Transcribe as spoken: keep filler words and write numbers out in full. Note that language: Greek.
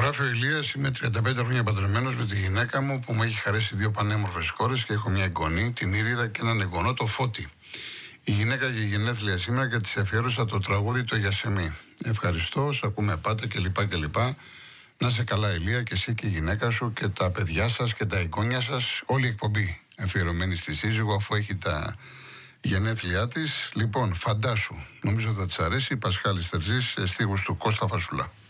Γράφει ο Ηλίας, είμαι τριάντα πέντε χρόνια παντρεμένος με τη γυναίκα μου που μου έχει χαρέσει δύο πανέμορφες κόρες και έχω μια εγγονή, την Ήριδα, και έναν εγγονό, το Φώτη. Η γυναίκα για γενέθλια σήμερα και της αφιέρωσα το τραγούδι το Γιασεμί. Ευχαριστώ, σ' ακούμε πάτε κλπ. κλπ. Να σε καλά, Ηλία, και εσύ και η γυναίκα σου και τα παιδιά σας και τα εγγόνια σας. Όλη η εκπομπή αφιερωμένη στη σύζυγο, αφού έχει τα γενέθλιά της. Λοιπόν, φαντάσου, νομίζω θα της αρέσει. Πασχάλης Τερζής, στίχους του Κώστα Φασουλά.